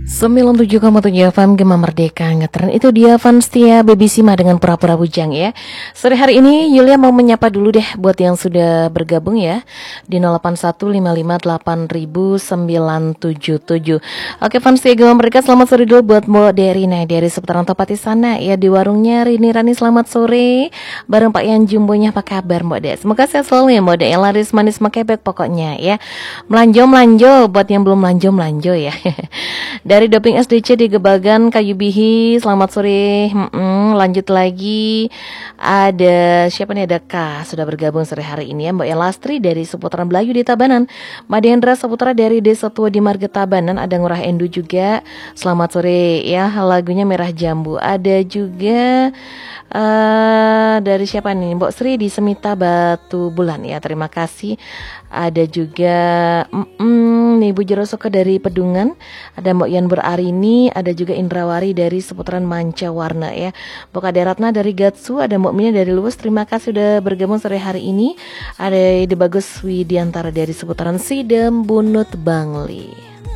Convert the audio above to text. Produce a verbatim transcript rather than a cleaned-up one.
sembilan puluh tujuh koma tujuh F M Gema Merdeka ngetren. Itu dia fans setia Baby Sima dengan pura-pura bujang ya. Sore hari ini Yulia mau menyapa dulu deh buat yang sudah bergabung ya di nol delapan satu lima lima delapan sembilan tujuh tujuh. Oke fans setia Gema Merdeka, selamat sore dulu buat Mbak Dery. Nah dari seputaran Topati sana ya, di warungnya Rini Rani. Selamat sore bareng Pak Yan Jumbonya. Apa kabar Mbak De? Semoga sehat selalu ya Mbak De, yang laris manis makebek pokoknya ya. Melanjo melanjo buat yang belum melanjo melanjo ya. Dari Doping S D C di Gebagan Kayu Bihi, selamat sore. Hmm, lanjut lagi. Ada siapa nih? Ada K sudah bergabung sore hari ini ya. Mbak Elastri dari seputaran Belayu di Tabanan. Madendra Saputra dari Desa Tua di Marga Tabanan. Ada Ngurah Endu juga. Selamat sore ya. Lagunya Merah Jambu. Ada juga uh, dari siapa nih? Mbak Sri di Semita Batu Bulan ya. Terima kasih. Ada juga mm, nih Bu Jerosoka dari Pedungan. Ada Mbak Yan Berarini, ada juga Indrawari dari seputaran Manca Warna ya. Mbak Kaderatna dari Gatsu, ada Mbak Mina dari Luwes. Terima kasih sudah bergabung sore hari ini. Ada Ide Bagus Widiantara dari seputaran Sidem Bunut Bangli.